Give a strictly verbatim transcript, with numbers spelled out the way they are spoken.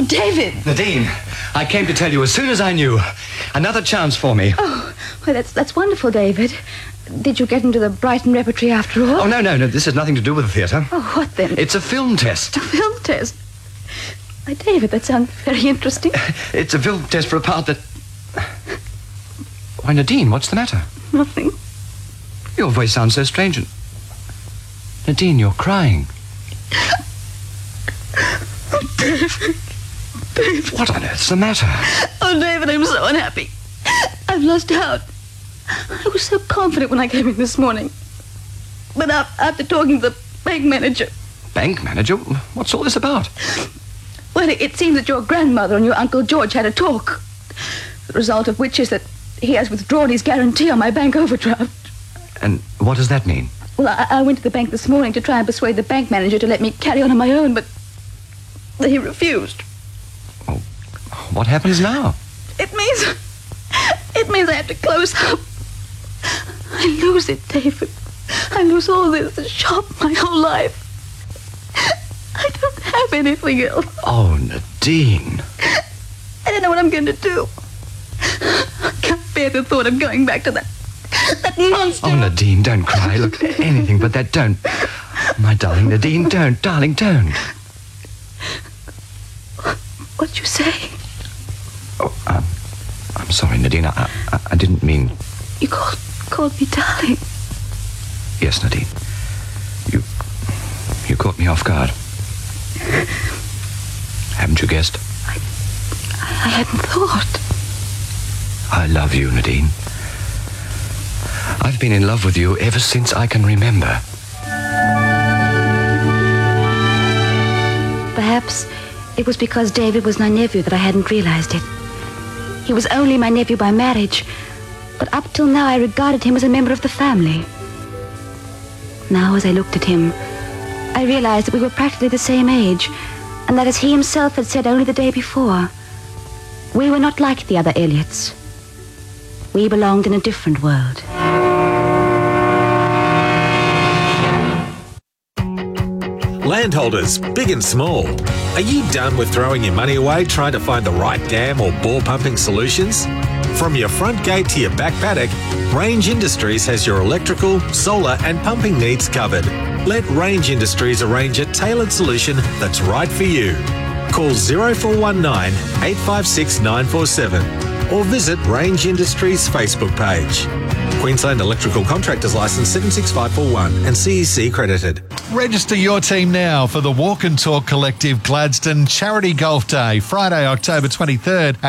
David! Nadine, I came to tell you as soon as I knew. Another chance for me. Oh, well, that's, that's wonderful, David. Did you get into the Brighton repertory after all? Oh, no, no, no. This has nothing to do with the theatre. Oh, what then? It's a film test. A film test? Why, David, that sounds very interesting. It's a film test for a part that... Why, Nadine, what's the matter? Nothing. Your voice sounds so strange and... Nadine, you're crying. Oh, David. David. What on earth's the matter? Oh, David, I'm so unhappy. I've lost out. I was so confident when I came in this morning. But after talking to the bank manager... Bank manager? What's all this about? Well, it seems that your grandmother and your Uncle George had a talk. The result of which is that he has withdrawn his guarantee on my bank overdraft. And what does that mean? Well, I, I went to the bank this morning to try and persuade the bank manager to let me carry on on my own, but he refused. Oh, what happens now? It means... It means I have to close up. I lose it, David. I lose all this, the shop, my whole life. I don't have anything else. Oh, Nadine. I don't know what I'm going to do. I can't bear the thought of going back to that, that monster. Oh, Nadine, don't cry. Look, anything but that, don't. My darling Nadine, don't. Darling, don't. What'd you say? Oh, um, I'm sorry, Nadine. I, I, I didn't mean... You called, called me darling. Yes, Nadine. You... You caught me off guard. Haven't you guessed? I... I hadn't thought. I love you, Nadine. I've been in love with you ever since I can remember. Perhaps it was because David was my nephew that I hadn't realized it. He was only my nephew by marriage, but up till now I regarded him as a member of the family. Now, as I looked at him, I realized that we were practically the same age, and that, as he himself had said only the day before, we were not like the other Elliots. We belonged in a different world. Landholders, big and small, are you done with throwing your money away trying to find the right dam or bore pumping solutions? From your front gate to your back paddock, Range Industries has your electrical, solar and pumping needs covered. Let Range Industries arrange a tailored solution that's right for you. Call zero four one nine, eight five six, nine four seven or visit Range Industries' Facebook page. Queensland Electrical Contractors Licence seven six five four one and C E C accredited. Register your team now for the Walk and Talk Collective Gladstone Charity Golf Day, Friday, October twenty-third.